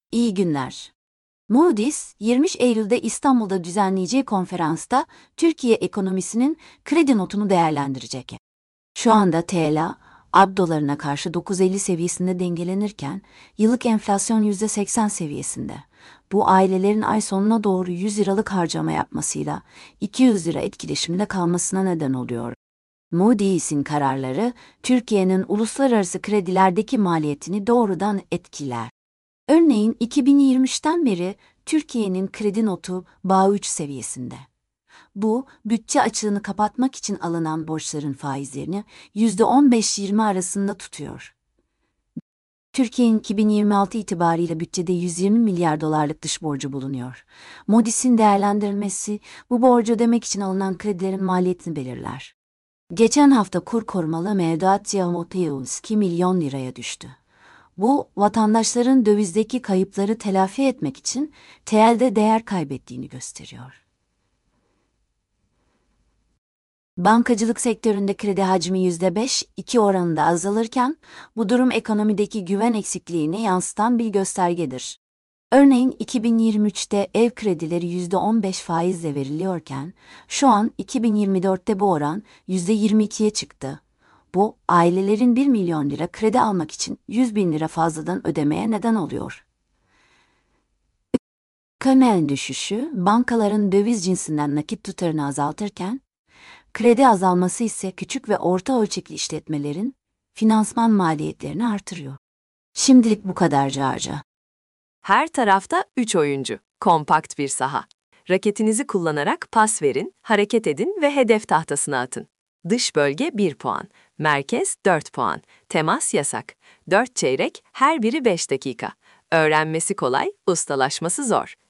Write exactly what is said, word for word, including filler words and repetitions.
İyi günler. Moody's, yirmi Eylül'de İstanbul'da düzenleyeceği konferansta Türkiye ekonomisinin kredi notunu değerlendirecek. Şu anda T L, A B D dolarına karşı dokuz virgül elli seviyesinde dengelenirken, yıllık enflasyon yüzde seksen seviyesinde. Bu ailelerin ay sonuna doğru yüz liralık harcama yapmasıyla iki yüz lira etkileşimde kalmasına neden oluyor. Moody's'in kararları, Türkiye'nin uluslararası kredilerdeki maliyetini doğrudan etkiler. Örneğin iki bin yirmi üçten beri Türkiye'nin kredi notu B A üç seviyesinde. Bu, bütçe açığını kapatmak için alınan borçların faizlerini yüzde on beş yirmi arasında tutuyor. Türkiye'nin iki bin yirmi altı itibariyle bütçede yüz yirmi milyar dolarlık dış borcu bulunuyor. Moody's'in değerlendirmesi, bu borcu ödemek için alınan kredilerin maliyetini belirler. Geçen hafta kur korumalı mevduat cirosu iki milyon liraya düştü. Bu, vatandaşların dövizdeki kayıpları telafi etmek için T L'de değer kaybettiğini gösteriyor. Bankacılık sektöründe kredi hacmi yüzde beş virgül iki oranında azalırken, bu durum ekonomideki güven eksikliğini yansıtan bir göstergedir. Örneğin iki bin yirmi üçte ev kredileri yüzde on beş faizle veriliyorken, şu an iki bin yirmi dörtte bu oran yüzde yirmi ikiye çıktı. Bu, ailelerin bir milyon lira kredi almak için yüz bin lira fazladan ödemeye neden oluyor. Ekonominin düşüşü, bankaların döviz cinsinden nakit tutarını azaltırken, kredi azalması ise küçük ve orta ölçekli işletmelerin finansman maliyetlerini artırıyor. Şimdilik bu kadar Carca. Her tarafta üç oyuncu. Kompakt bir saha. Raketinizi kullanarak pas verin, hareket edin ve hedef tahtasına atın. Dış bölge bir puan, merkez dört puan, temas yasak. dört çeyrek, her biri beş dakika. Öğrenmesi kolay, ustalaşması zor.